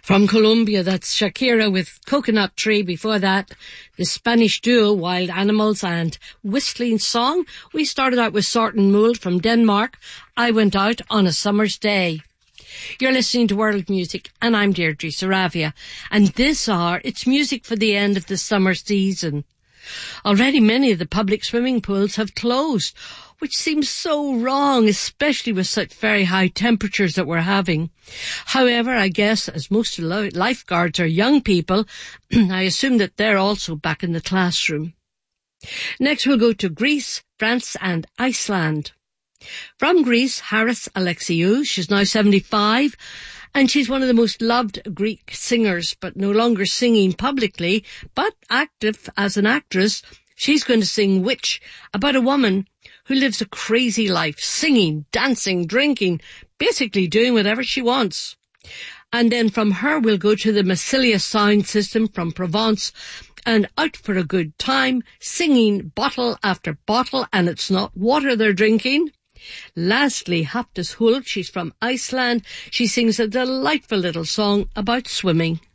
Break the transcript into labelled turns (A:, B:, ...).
A: From Colombia, that's Shakira with Coconut Tree. Before that, the Spanish duo Wild Animals and Whistling Song. We started out with Sorten Mould from Denmark. I Went Out on a Summer's Day. You're listening to World Music, and I'm Deirdre Saravia. And this hour, it's music for the end of the summer season. Already many of the public swimming pools have closed, which seems so wrong, especially with such very high temperatures that we're having. However, I guess as most lifeguards are young people, I assume that they're also back in the classroom. Next we'll go to Greece, France and Iceland. From Greece, Haris Alexiou. She's now 75 and she's one of the most loved Greek singers, but no longer singing publicly, but active as an actress. She's going to sing Witch, about a woman who lives a crazy life, singing, dancing, drinking, basically doing whatever she wants. And then from her we'll go to the Massilia sound system from Provence and Out for a Good Time, singing bottle after bottle, and it's not water they're drinking. Lastly, Hafdís Huld, she's from Iceland. She sings a delightful little song about swimming.